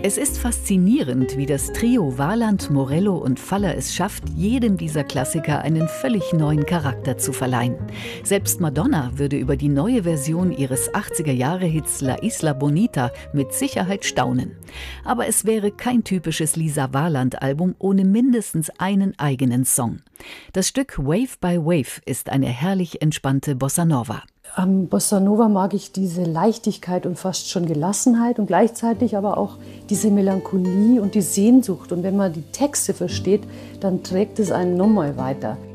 Es ist faszinierend, wie das Trio Warland, Morello und Faller es schafft, jedem dieser Klassiker einen völlig neuen Charakter zu verleihen. Selbst Madonna würde über die neue Version ihres 80er-Jahre-Hits La Isla Bonita mit Sicherheit staunen. Aber es wäre kein typisches Lisa Warland-Album ohne mindestens einen eigenen Song. Das Stück Wave by Wave ist eine herrlich entspannte Bossa Nova. Am Bossa Nova mag ich diese Leichtigkeit und fast schon Gelassenheit und gleichzeitig aber auch diese Melancholie und die Sehnsucht. Und wenn man die Texte versteht, dann trägt es einen nochmal weiter.